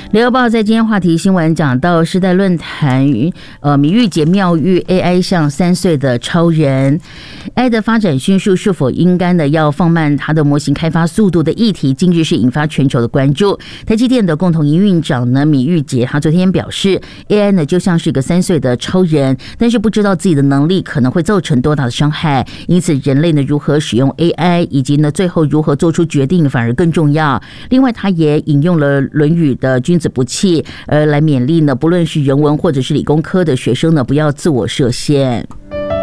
联合报在今天话题新闻讲到时代论坛米玉姐妙喻 AI 像3岁的超人 AI 的发展迅速是否应该呢要放慢它的模型开发速度的议题，近日是引发全球的关注。台积电的共同营运长呢米玉姐他昨天表示 AI 呢就像是一个3岁的超人，但是不知道自己的能力可能会造成多大的伤害，因此人类呢如何使用 AI 以及呢最后如何做出决定反而更重要。另外他也引用了论语的君子不器，来勉励呢不论是人文或者是理工科的学生呢不要自我设限。